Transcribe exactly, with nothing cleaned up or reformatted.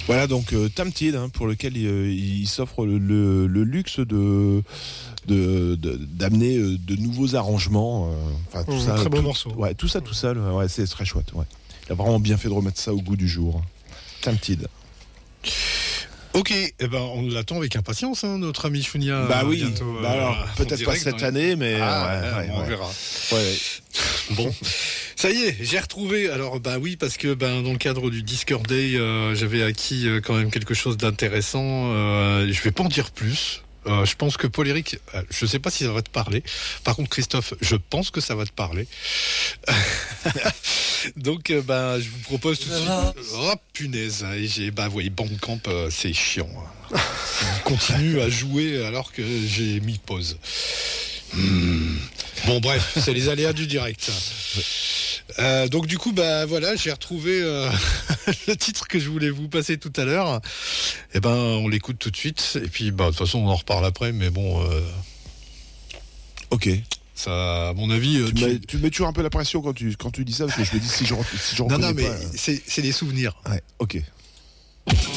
Voilà donc euh, Tempted hein, pour lequel euh, il s'offre le, le, le luxe de, de, de d'amener euh, de nouveaux arrangements. Enfin euh, tout mmh, ça. Très beau tout, morceau. Ouais, tout ça, tout ça. Ouais, c'est très chouette. Ouais. Il a vraiment bien fait de remettre ça au goût du jour. Tempted. Ok, eh ben on l'attend avec impatience, hein, notre ami Chounia. Bah oui, bientôt, bah euh, alors, peut-être pas cette année, mais ah, ouais, ouais, ouais, on ouais. verra. Ouais, ouais. Bon, ça y est, j'ai retrouvé. Alors bah oui, parce que ben dans le cadre du Discord Day, euh, j'avais acquis euh, quand même quelque chose d'intéressant. Euh, je vais pas en dire plus. Euh, je pense que Paul-Éric, euh, je sais pas si ça va te parler. Par contre, Christophe, je pense que ça va te parler. Donc, euh, ben, je vous propose tout de suite. Oh punaise, et j'ai, bah, vous voyez, Bandcamp, euh, c'est chiant. Il continue à jouer alors que j'ai mis pause. Hmm. Bon, bref, c'est les aléas du direct. Euh, donc du coup, bah voilà, j'ai retrouvé euh, le titre que je voulais vous passer tout à l'heure. Et ben, on l'écoute tout de suite. Et puis, bah de toute façon, on en reparle après. Mais bon, euh, ok. Ça, à mon avis, tu, tu... Mets, tu mets toujours un peu la pression quand tu quand tu dis ça parce que je me dis si je si je non non mais pas, c'est c'est des souvenirs. Ouais, ok.